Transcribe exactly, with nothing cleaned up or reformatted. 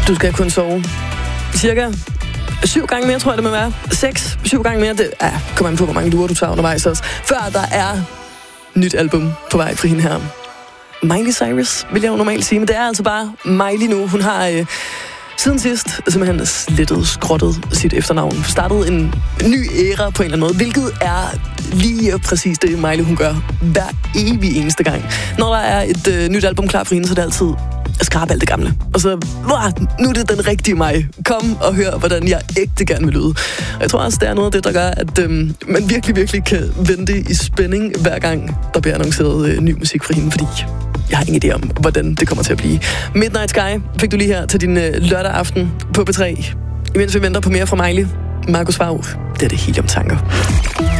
Du skal kun sove cirka syv gange mere, tror jeg, det må være. Seks, syv gange mere. Det ja, kommer an på, hvor mange lurer du tager undervejs også. Før der er nyt album på vej fra hende her. Miley Cyrus, vil jeg jo normalt sige, men det er altså bare Miley nu. Hun har øh, siden sidst simpelthen slettet, skrottet sit efternavn. Startet en ny æra på en eller anden måde, hvilket er lige præcis det, Miley hun gør hver evig eneste gang. Når der er et øh, nyt album klar for hende, så er det altid at skrabe alt det gamle. Og så, wow, nu er det den rigtige mig. Kom og hør, hvordan jeg ægte gerne vil lyde. Og jeg tror også, det er noget af det, der gør, at øhm, man virkelig, virkelig kan vente i spænding, hver gang der bliver annonceret øh, ny musik fra hende, fordi jeg har ingen idé om, hvordan det kommer til at blive. Midnight Sky fik du lige her til din øh, lørdag aften på P tre. Imens vi venter på mere fra Miley, Markus Vaug, det er det Helium Tanker.